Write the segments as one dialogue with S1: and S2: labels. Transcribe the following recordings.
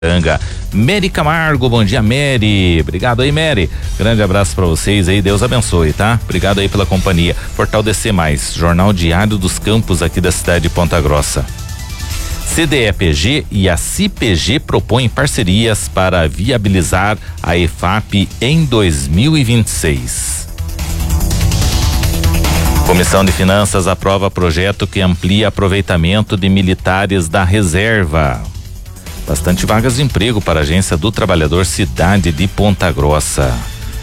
S1: Mary Camargo, bom dia, Mary. Obrigado aí, Mary. Grande abraço pra vocês aí, Deus abençoe, tá? Obrigado aí pela companhia. Portal DC+, Jornal Diário dos Campos aqui da cidade de Ponta Grossa. CDEPG e a CIPG propõem parcerias para viabilizar a EFAP em 2026. Comissão de Finanças aprova projeto que amplia aproveitamento de militares da reserva. Bastante vagas de emprego para a Agência do Trabalhador Cidade de Ponta Grossa.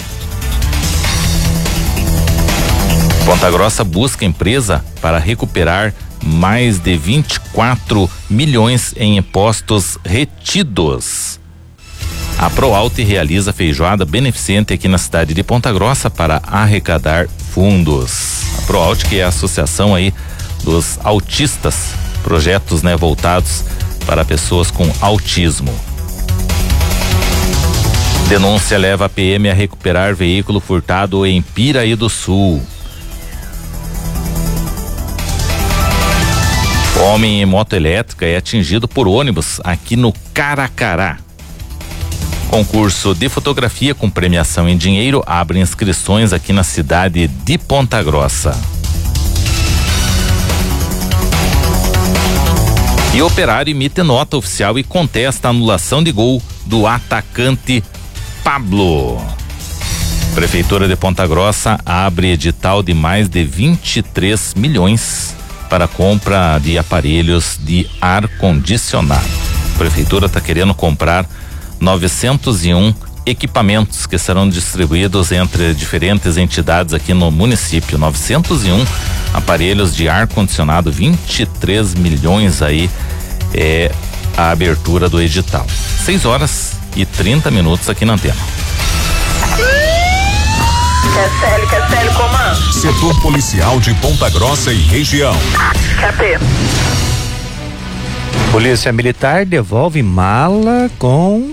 S1: Ponta Grossa busca empresa para recuperar mais de 24 milhões em impostos retidos. A ProAlte realiza feijoada beneficente aqui na cidade de Ponta Grossa para arrecadar fundos. A ProAlte, que é a associação aí dos autistas, projetos, né, voltados para pessoas com autismo. Denúncia leva a PM a recuperar veículo furtado em Piraí do Sul. Homem em moto elétrica é atingido por ônibus aqui no Caracará. Concurso de fotografia com premiação em dinheiro abre inscrições aqui na cidade de Ponta Grossa. E Operário emite nota oficial e contesta a anulação de gol do atacante Pablo. Prefeitura de Ponta Grossa abre edital de mais de 23 milhões para compra de aparelhos de ar-condicionado. A Prefeitura está querendo comprar 901 equipamentos que serão distribuídos entre diferentes entidades aqui no município. 901 aparelhos de ar-condicionado, 23 milhões aí é a abertura do edital. 6h30 aqui na antena.
S2: Castelo, comando.
S3: Setor Policial de Ponta Grossa e região.
S2: Cadê?
S4: Polícia Militar devolve mala com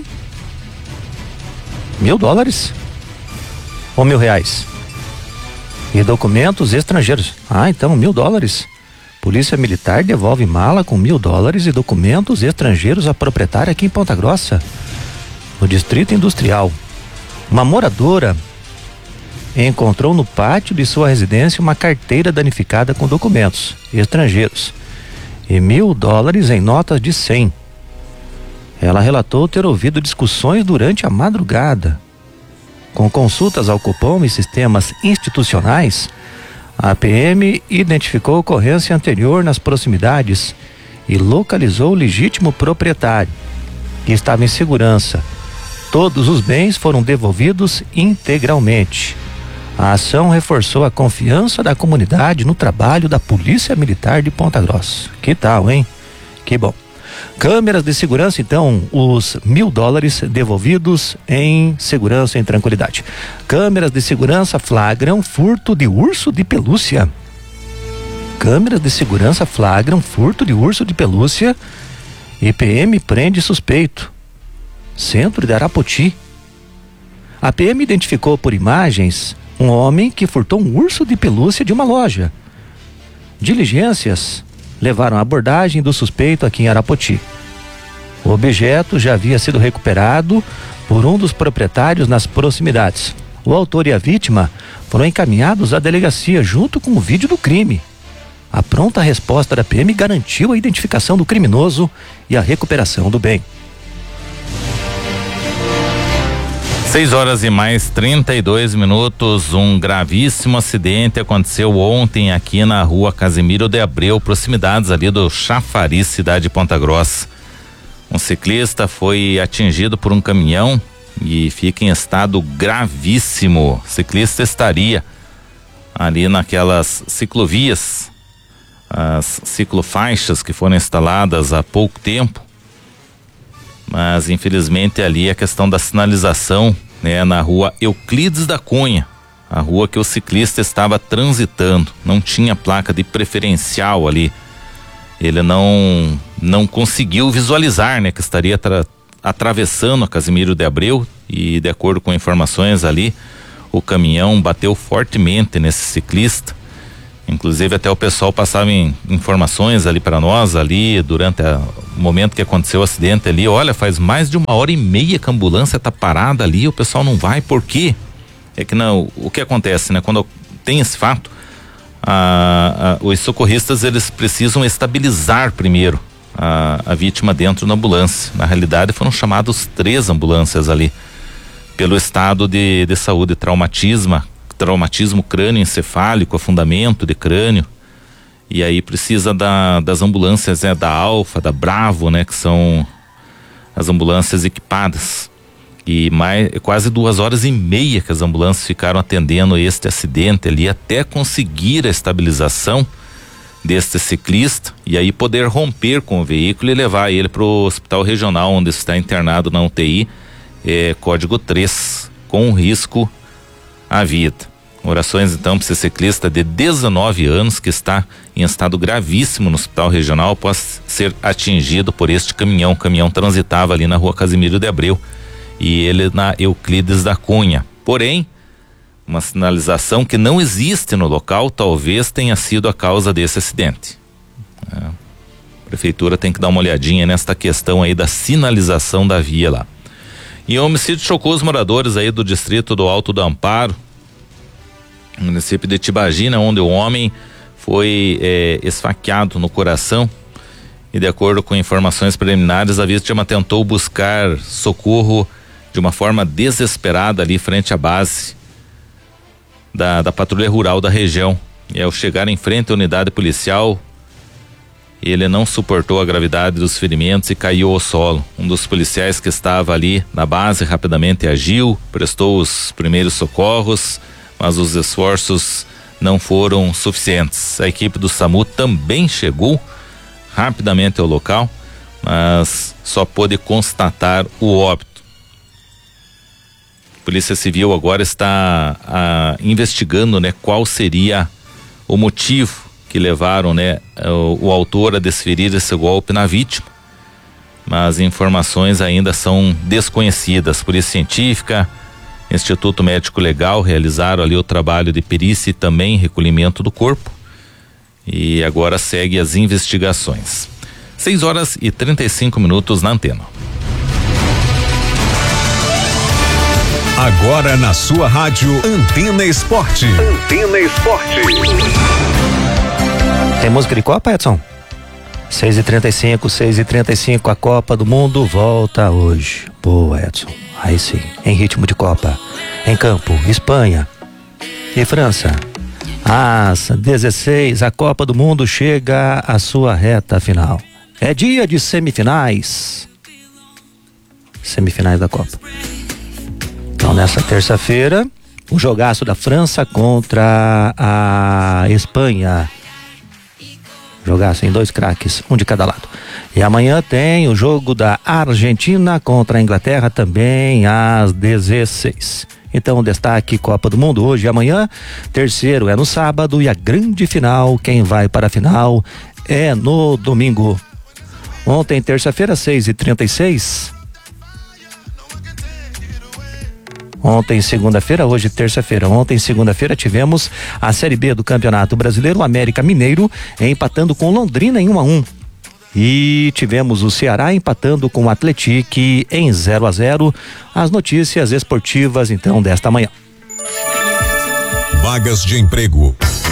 S4: $1.000 ou R$1.000 e documentos estrangeiros. Então $1.000. Polícia Militar devolve mala com $1.000 e documentos estrangeiros à proprietária aqui em Ponta Grossa, no Distrito Industrial. Uma moradora encontrou no pátio de sua residência uma carteira danificada com documentos estrangeiros e $1.000 em notas de 100. Ela relatou ter ouvido discussões durante a madrugada. Com consultas ao Copom e sistemas institucionais, a PM identificou ocorrência anterior nas proximidades e localizou o legítimo proprietário, que estava em segurança. Todos os bens foram devolvidos integralmente. A ação reforçou a confiança da comunidade no trabalho da Polícia Militar de Ponta Grossa. Que tal, hein? Que bom. Câmeras de segurança, então, os $1.000 devolvidos em segurança e em tranquilidade. Câmeras de segurança flagram furto de urso de pelúcia. Câmeras de segurança flagram furto de urso de pelúcia e PM prende suspeito. Centro de Arapoti. A PM identificou por imagens um homem que furtou um urso de pelúcia de uma loja. Diligências levaram à abordagem do suspeito aqui em Arapoti. O objeto já havia sido recuperado por um dos proprietários nas proximidades. O autor e a vítima foram encaminhados à delegacia junto com o vídeo do crime. A pronta resposta da PM garantiu a identificação do criminoso e a recuperação do bem.
S1: 6h32. Um gravíssimo acidente aconteceu ontem aqui na rua Casimiro de Abreu, proximidades ali do Chafariz, cidade de Ponta Grossa. Um ciclista foi atingido por um caminhão e fica em estado gravíssimo. O ciclista estaria ali naquelas ciclovias, as ciclofaixas que foram instaladas há pouco tempo, mas infelizmente ali a questão da sinalização, né, na rua Euclides da Cunha, a rua que o ciclista estava transitando, não tinha placa de preferencial ali. Ele não conseguiu visualizar, né, que estaria atravessando a Casimiro de Abreu, e de acordo com informações ali, o caminhão bateu fortemente nesse ciclista Inclusive até o pessoal passava informações ali para nós, ali durante o momento que aconteceu o acidente ali. Olha, faz mais de 1h30 que a ambulância tá parada ali, o pessoal não vai, por quê? É que não, o que acontece, né? Quando tem esse fato, os socorristas, eles precisam estabilizar primeiro a vítima dentro da ambulância. Na realidade foram chamados 3 ambulâncias ali, pelo estado de saúde, traumatismo crânioencefálico, afundamento de crânio, e aí precisa das ambulâncias, da Alfa, da Bravo, né, que são as ambulâncias equipadas, e quase 2h30 que as ambulâncias ficaram atendendo este acidente ali, até conseguir a estabilização deste ciclista, e aí poder romper com o veículo e levar ele para o hospital regional, onde está internado na UTI, código 3, com risco à vida. Orações então para esse ciclista de 19 anos que está em estado gravíssimo no hospital regional após ser atingido por este caminhão. O caminhão transitava ali na rua Casimiro de Abreu e ele na Euclides da Cunha. Porém, uma sinalização que não existe no local talvez tenha sido a causa desse acidente. A prefeitura tem que dar uma olhadinha nesta questão aí da sinalização da via lá. E o homicídio chocou os moradores aí do distrito do Alto do Amparo, no município de Tibagina, onde o homem foi esfaqueado no coração, e de acordo com informações preliminares, a vítima tentou buscar socorro de uma forma desesperada ali frente à base da patrulha rural da região. E ao chegar em frente à unidade policial, ele não suportou a gravidade dos ferimentos e caiu ao solo. Um dos policiais que estava ali na base rapidamente agiu, prestou os primeiros socorros, mas os esforços não foram suficientes. A equipe do SAMU também chegou rapidamente ao local, mas só pôde constatar o óbito. A Polícia Civil agora está investigando, né, qual seria o motivo que levaram, né, o autor a desferir esse golpe na vítima, mas informações ainda são desconhecidas. Polícia Científica, Instituto Médico Legal realizaram ali o trabalho de perícia e também recolhimento do corpo, e agora segue as investigações. 6h35 na Antena.
S3: Agora na sua rádio Antena Esporte.
S2: Antena Esporte.
S4: Tem música de Copa, Edson? 6h35, a Copa do Mundo volta hoje. Boa, Edson. Aí sim, em ritmo de Copa. Em campo, Espanha e França. Às 16, a Copa do Mundo chega à sua reta final. É dia de semifinais. Semifinais da Copa. Então, nessa terça-feira, o jogaço da França contra a Espanha. Jogaço em 2 craques, um de cada lado. E amanhã tem o jogo da Argentina contra a Inglaterra, também às 16. Então, destaque Copa do Mundo hoje e amanhã. Terceiro é no sábado e a grande final, quem vai para a final, é no domingo. Ontem, terça-feira, 6h36. Ontem, segunda-feira, hoje terça-feira. Ontem, segunda-feira, tivemos a Série B do Campeonato Brasileiro, o América Mineiro empatando com Londrina em 1-1. E tivemos o Ceará empatando com o Atlético em 0-0. As notícias esportivas, então, desta manhã.
S3: Vagas de emprego.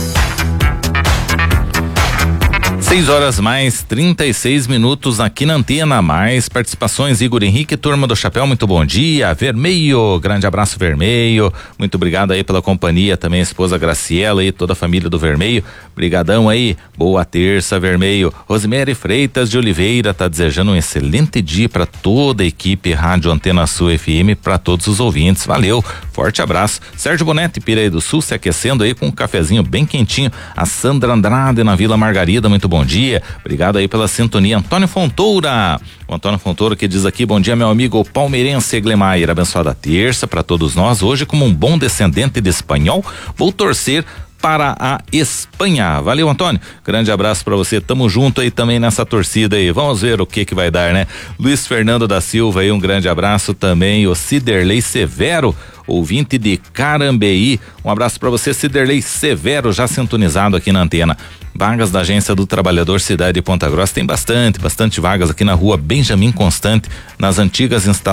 S1: 6h36 aqui na Antena. Mais participações, Igor Henrique, turma do Chapéu, muito bom dia. Vermelho, grande abraço, Vermelho, muito obrigado aí pela companhia, também a esposa Graciela e toda a família do Vermelho, brigadão aí, boa terça, Vermelho. Rosemary Freitas de Oliveira tá desejando um excelente dia para toda a equipe Rádio Antena Sul FM, para todos os ouvintes, valeu, forte abraço. Sérgio Bonetti, Piraí do Sul, se aquecendo aí com um cafezinho bem quentinho. A Sandra Andrade na Vila Margarida, muito bom dia, obrigado aí pela sintonia. Antônio Fontoura, o Antônio Fontoura que diz aqui, bom dia meu amigo palmeirense Eglemaier, abençoada terça para todos nós. Hoje, como um bom descendente de espanhol, vou torcer para a Espanha. Valeu, Antônio. Grande abraço para você. Tamo junto aí também nessa torcida aí. Vamos ver o que vai dar, né? Luiz Fernando da Silva aí, um grande abraço também. O Ciderley Severo, ouvinte de Carambeí. Um abraço para você, Ciderley Severo, já sintonizado aqui na antena. Vagas da Agência do Trabalhador Cidade de Ponta Grossa, tem bastante vagas aqui na rua Benjamin Constante, nas antigas instalações